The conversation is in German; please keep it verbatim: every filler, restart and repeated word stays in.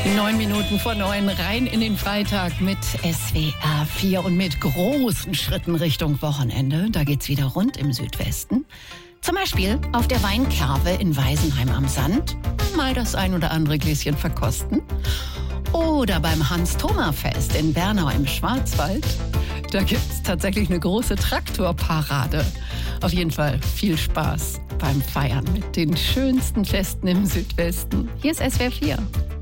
Neun Minuten vor neun, rein in den Freitag mit S W R vier und mit großen Schritten Richtung Wochenende. Da geht's wieder rund im Südwesten. Zum Beispiel auf der Weinkerve in Weisenheim am Sand. Mal das ein oder andere Gläschen verkosten. Oder beim Hans-Thoma-Fest in Bernau im Schwarzwald. Da gibt's tatsächlich eine große Traktorparade. Auf jeden Fall viel Spaß beim Feiern mit den schönsten Festen im Südwesten. Hier ist S W R vier.